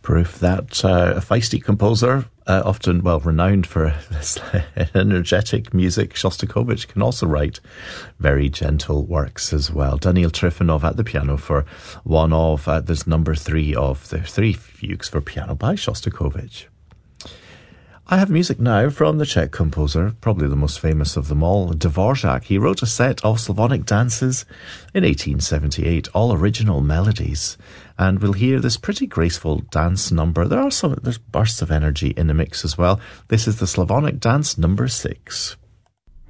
proof that a feisty composer, often renowned for this energetic music, Shostakovich can also write very gentle works as well. Daniil Trifonov at the piano for one of there's number 3 of the 3 fugues for piano by Shostakovich. I have music now from the Czech composer, probably the most famous of them all, Dvorak. He wrote a set of Slavonic dances in 1878, all original melodies. And we'll hear this pretty graceful dance number. There's bursts of energy in the mix as well. This is the Slavonic dance number 6.